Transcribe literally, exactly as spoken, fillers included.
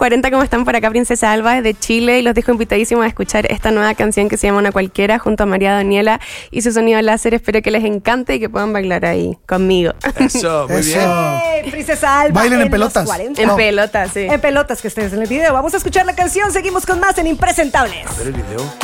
cuarenta, ¿cómo están? Por acá Princesa Alba de Chile y los dejo invitadísimos a escuchar esta nueva canción que se llama Una Cualquiera junto a María Daniela y su sonido láser. Espero que les encante y que puedan bailar ahí conmigo. Eso, muy Eso. bien. Hey, Princesa Alba. Bailen en los pelotas. cuarenta. En No. pelotas, sí. En pelotas que estés en el video. Vamos a escuchar la canción. Seguimos con más en Impresentables. A ver el video.